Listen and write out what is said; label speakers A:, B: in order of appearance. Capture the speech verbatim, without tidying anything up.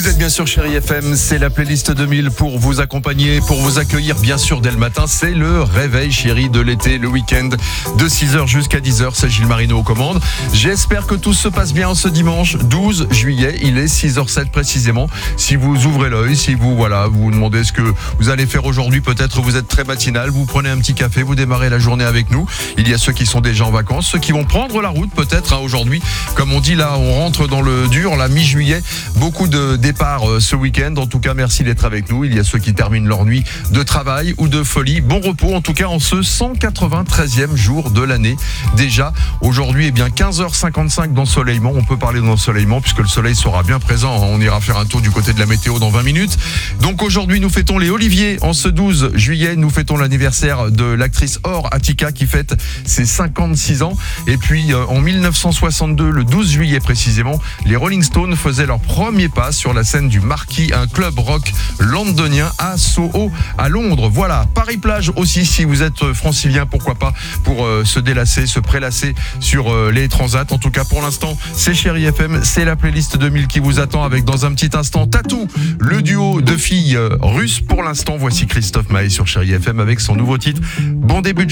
A: Vous êtes bien sûr Chérie F M, c'est la playlist deux mille pour vous accompagner, pour vous accueillir bien sûr dès le matin. C'est le réveil chéri de l'été, le week-end de six heures jusqu'à dix heures. C'est Gilles Marino aux commandes. J'espère que tout se passe bien ce dimanche douze juillet. Il est six heures zéro sept précisément. Si vous ouvrez l'œil, si vous voilà, vous vous demandez ce que vous allez faire aujourd'hui, peut-être vous êtes très matinal, vous prenez un petit café, vous démarrez la journée avec nous. Il y a ceux qui sont déjà en vacances, ceux qui vont prendre la route peut-être hein, aujourd'hui. Comme on dit là, on rentre dans le dur, la mi-juillet. Beaucoup de départs euh, ce week-end. En tout cas, merci d'être avec nous. Il y a ceux qui terminent leur nuit de travail ou de folie. Bon repos, en tout cas, en ce cent quatre-vingt-treizième jour de l'année. Déjà, aujourd'hui, eh bien, quinze heures cinquante-cinq d'ensoleillement. On peut parler d'ensoleillement puisque le soleil sera bien présent. On ira faire un tour du côté de la météo dans vingt minutes. Donc aujourd'hui, nous fêtons les Oliviers. En ce douze juillet, nous fêtons l'anniversaire de l'actrice Or Attica qui fête ses cinquante-six ans. Et puis, euh, en mille neuf cent soixante-deux, le douze juillet précisément, les Rolling Stones faisaient leur premier pas sur la scène du Marquis, un club rock londonien à Soho, à Londres. Voilà, Paris-Plage aussi, si vous êtes francilien, pourquoi pas, pour euh, se délasser, se prélasser sur euh, les transats. En tout cas, pour l'instant, c'est Chérie F M, c'est la playlist deux mille qui vous attend avec dans un petit instant Tatou, le duo de filles euh, russes. Pour l'instant, voici Christophe Maé sur Chérie F M avec son nouveau titre. Bon début de